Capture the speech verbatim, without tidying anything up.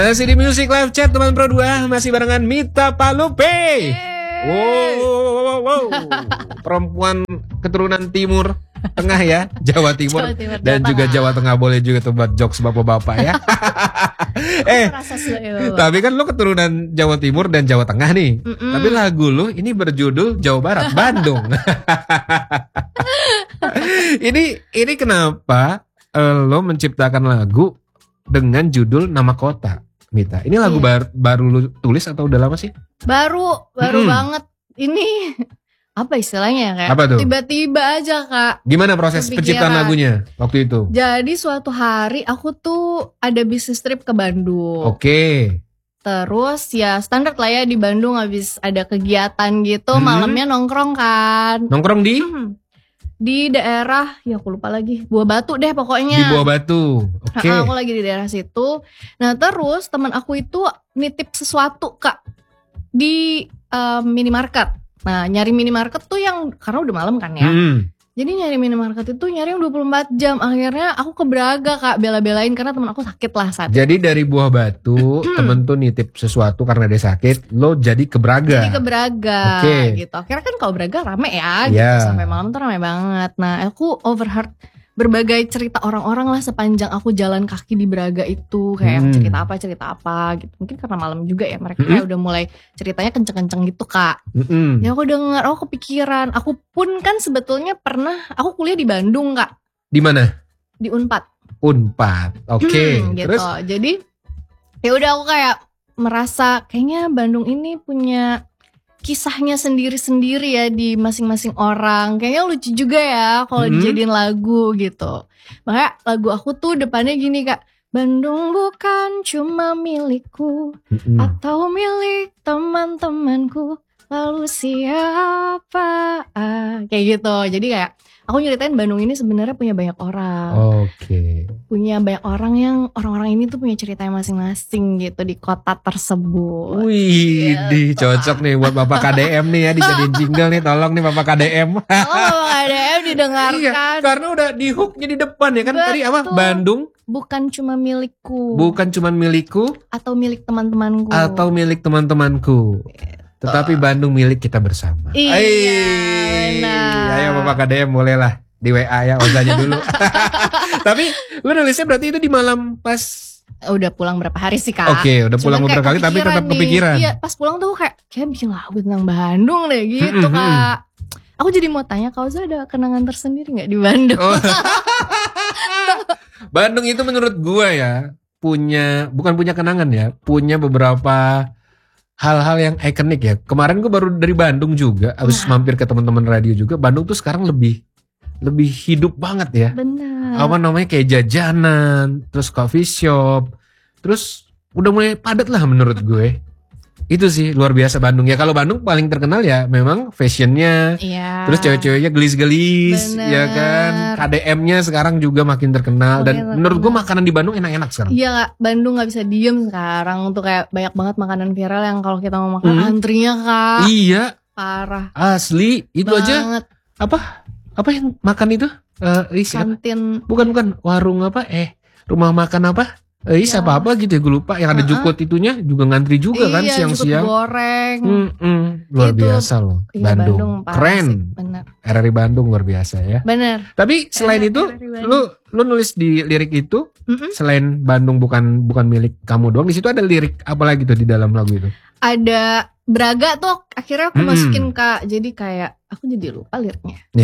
Masih di Music Live Chat teman Pro dua, masih barengan Mita Palupe. Wow, wow, wow, wow. Perempuan keturunan timur tengah ya, Jawa Timur, Jawa Timur dan Jawa juga Tengah. Jawa Tengah, boleh juga tuh buat jokes bapak-bapak ya. eh, tapi kan lo keturunan Jawa Timur dan Jawa Tengah nih. Mm-mm. Tapi lagu lo ini berjudul Jawa Barat, Bandung. ini ini kenapa uh, lo menciptakan lagu dengan judul nama kota, Mita? Ini lagu yeah. bar- baru lu tulis atau udah lama sih? Baru, baru hmm. banget. Ini apa istilahnya kayak apa tuh? Tiba-tiba aja Kak. Gimana proses kepikiran. Penciptaan lagunya waktu itu? Jadi suatu hari aku tuh ada bisnis trip ke Bandung. Oke. Okay. Terus ya standar lah ya di Bandung, habis ada kegiatan gitu, hmm. malamnya nongkrong kan. Nongkrong di? Hmm. Di daerah, ya aku lupa lagi, Buah Batu deh pokoknya. Di Buah Batu, oke. Okay. Aku lagi di daerah situ. Nah terus teman aku itu nitip sesuatu Kak di um, minimarket. Nah nyari minimarket tuh yang, karena udah malam kan ya. Hmm. Jadi nyari minimarket itu nyari yang dua puluh empat jam. Akhirnya aku ke Braga Kak, bela-belain karena teman aku sakit lah saat Jadi itu. Dari Buah Batu temen tuh nitip sesuatu karena dia sakit, lo jadi ke Braga. Jadi ke Braga okay. gitu. Akhirnya kan kalau Braga rame ya gitu, yeah. sampai malam tuh rame banget. Nah aku overheard berbagai cerita orang-orang lah sepanjang aku jalan kaki di Braga itu. Kayak hmm. cerita apa, cerita apa gitu. Mungkin karena malam juga ya, mereka hmm. kayak udah mulai ceritanya kenceng-kenceng gitu Kak. Hmm. Ya aku denger, oh kepikiran. Aku pun kan sebetulnya pernah, aku kuliah di Bandung Kak. Di mana? Di Unpad. Unpad, oke. Okay. Hmm, gitu. Terus? Jadi ya udah aku kayak merasa kayaknya Bandung ini punya kisahnya sendiri-sendiri ya di masing-masing orang. Kayaknya lucu juga ya kalau hmm. dijadiin lagu gitu. Makanya lagu aku tuh depannya gini Kak. Bandung bukan cuma milikku hmm. atau milik teman-temanku. Lalu siapa? Kayak gitu. Jadi kayak aku nyeritain Bandung ini sebenarnya punya banyak orang. Oke. Okay. Punya banyak orang yang orang-orang ini tuh punya ceritanya masing-masing gitu di kota tersebut. Wih, gitu. Di cocok nih buat Bapak K D M nih ya, dijadiin jingle nih, tolong nih Bapak K D M. Oh, Bapak K D M didengarkan. Iya, karena udah di hooknya di depan ya kan. Betul. Tadi apa? Bandung bukan cuma milikku. Bukan cuma milikku atau milik teman-temanku. Atau milik teman-temanku. Tetapi Bandung milik kita bersama. Iya, Ayy, ayo Bapak K D M boleh lah di W A ya, ozanya dulu. Tapi lu nulisnya berarti itu di malam pas udah pulang berapa hari sih Kak? Oke, okay, udah pulang beberapa kali tapi tetap nih. Kepikiran. Iya, pas pulang tuh kayak kayak bikin lagu tentang Bandung deh gitu hmm, Kak. Hmm. Aku jadi mau tanya, Kak Oza ada kenangan tersendiri nggak di Bandung? Oh. Bandung itu menurut gua ya punya, bukan punya kenangan ya, punya beberapa hal-hal yang ikonik ya. Kemarin gue baru dari Bandung juga, habis nah. mampir ke teman-teman radio juga. Bandung tuh sekarang lebih lebih hidup banget ya. Benar. Apa namanya, kayak jajanan, terus coffee shop, terus udah mulai padat lah menurut gue. Itu sih luar biasa Bandung ya. Kalau Bandung paling terkenal ya memang fashionnya, ya. Terus cewek-ceweknya gelis-gelis, bener. Ya kan. K D M-nya sekarang juga makin terkenal. Makin dan terkenal. Menurut gue makanan di Bandung enak-enak sekarang. Iya Kak, Bandung nggak bisa diem sekarang. Untuk kayak banyak banget makanan viral yang kalau kita mau makan hmm. antrinya Kak. Iya. Parah. Asli itu banget. Aja. Apa? Apa yang makan itu? Uh, Kantin. Bukan bukan warung apa? Eh rumah makan apa? Eh ya. Siapa apa gitu ya, gue lupa. Yang ada uh-uh. jukut itunya juga ngantri juga iya, kan siang-siang. Iya, jukut goreng. Mm-mm. Luar itu, biasa loh iya, Bandung, Bandung keren. Bener. R R I Bandung luar biasa ya. Bener. Tapi selain R- itu lu lu nulis di lirik itu mm-hmm. selain Bandung bukan bukan milik kamu doang, di situ ada lirik apa lagi tuh di dalam lagu itu? Ada Braga tuh akhirnya aku mm-hmm. masukin Kak. Jadi kayak aku jadi lupa liriknya.